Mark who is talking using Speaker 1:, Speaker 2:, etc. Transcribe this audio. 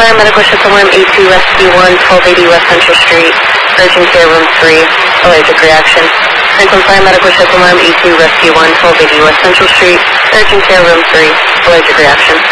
Speaker 1: Fire Medical Ship Alarm A2 Rescue 1, 1280 West Central Street. Urgent care room 3. Allergic reaction. Franklin Fire Medical Ship Alarm A2 Rescue 1, 1280 West Central Street. Urgent care room 3. Allergic reaction.